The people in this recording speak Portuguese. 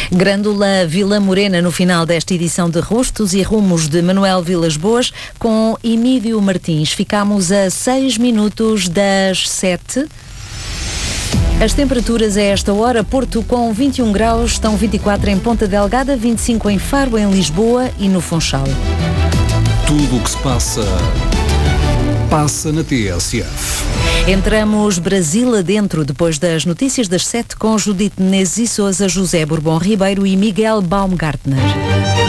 Grândola Vila Morena no final desta edição de Rostos e Rumos de Manuel Vilas Boas com Emílio Martins. Ficamos a 6 minutos das 7. As temperaturas a esta hora: Porto com 21 graus, estão 24 em Ponta Delgada, 25 em Faro, em Lisboa e no Funchal. Tudo o que se passa na TSF. Entramos Brasil adentro depois das notícias das 7 com Judite Menezes e Sousa, José Bourbon Ribeiro e Miguel Baumgartner.